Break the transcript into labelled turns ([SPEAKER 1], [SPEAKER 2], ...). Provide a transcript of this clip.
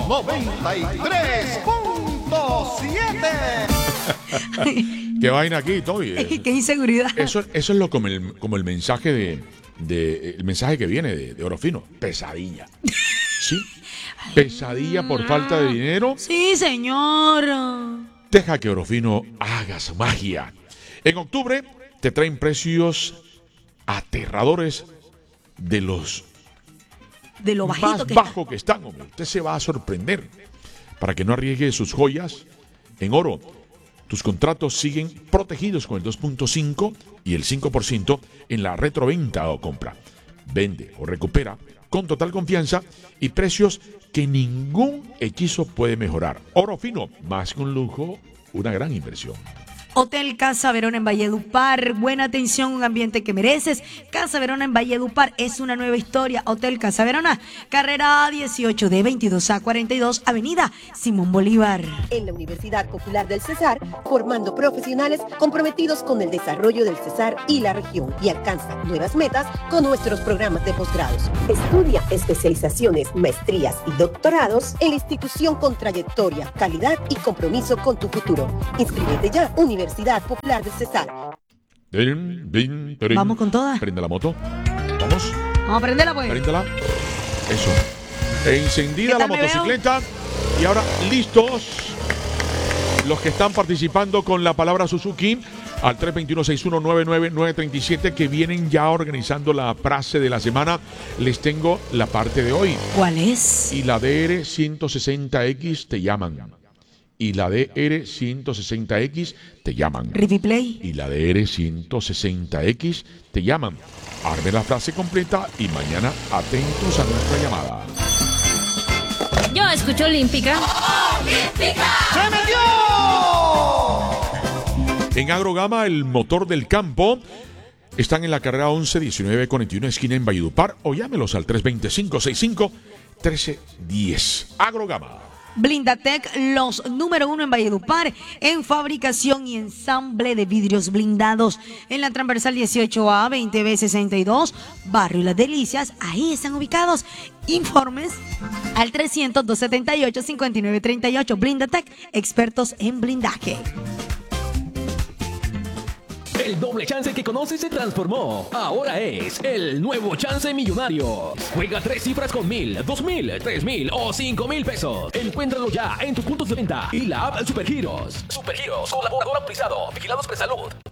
[SPEAKER 1] 93.7.
[SPEAKER 2] ¿Qué vaina aquí, Toby?
[SPEAKER 1] Qué inseguridad.
[SPEAKER 2] Eso es como el mensaje el mensaje que viene de Oro Fino. Pesadilla. ¿Sí? Pesadilla por falta de dinero.
[SPEAKER 1] Sí, señor.
[SPEAKER 2] Deja que Oro Fino haga su magia. En octubre te traen precios aterradores de lo
[SPEAKER 1] bajito
[SPEAKER 2] más bajo que están, hombre. Usted se va a sorprender. Para que no arriesgue sus joyas en oro, tus contratos siguen protegidos con el 2.5 y el 5% en la retroventa o compra. Vende o recupera con total confianza y precios que ningún hechizo puede mejorar. Oro Fino, más que un lujo, una gran inversión.
[SPEAKER 1] Hotel Casa Verona en Valledupar. Buena atención, un ambiente que mereces. Casa Verona en Valledupar es una nueva historia. Hotel Casa Verona, carrera 18 de 22A42, Avenida Simón Bolívar.
[SPEAKER 3] En la Universidad Popular del Cesar, formando profesionales comprometidos con el desarrollo del Cesar y la región, y alcanza nuevas metas con nuestros programas de posgrados. Estudia especializaciones, maestrías y doctorados en la institución con trayectoria, calidad y compromiso con tu futuro. Inscríbete ya, Universidad Popular del Cesar.
[SPEAKER 1] Vamos con todas.
[SPEAKER 2] Prende la moto. Vamos.
[SPEAKER 1] Vamos a prenderla, pues.
[SPEAKER 2] Préndela. Eso. Encendida la motocicleta. Y ahora listos los que están participando con la palabra Suzuki al 321-6199-937 que vienen ya organizando la frase de la semana. Les tengo la parte de hoy.
[SPEAKER 1] ¿Cuál es?
[SPEAKER 2] Y la DR160X te llaman. Y la DR160X te llaman.
[SPEAKER 1] Replay.
[SPEAKER 2] Y la DR160X te llaman. Arme la frase completa y mañana atentos a nuestra llamada.
[SPEAKER 4] Yo escucho Olímpica.
[SPEAKER 1] ¡Olímpica!
[SPEAKER 2] ¡Se metió! En Agrogama, el motor del campo. Están en la carrera 11-19 con 21 esquina en Valledupar. O llámelos al 320-565-1310. Agrogama.
[SPEAKER 1] Blindatec, los número 1 en Valledupar en fabricación y ensamble de vidrios blindados. En la transversal 18A 20B62, Barrio Las Delicias, ahí están ubicados. Informes al 300-278-5938. Blindatec, expertos en blindaje.
[SPEAKER 5] El doble chance que conoces se transformó. Ahora es el nuevo chance millonario. Juega 3 cifras con 1,000, 2,000, 3,000 o 5,000 pesos. Encuéntralo ya en tus puntos de venta y la app Supergiros. Supergiros, colaborador autorizado. Vigilados Presalud.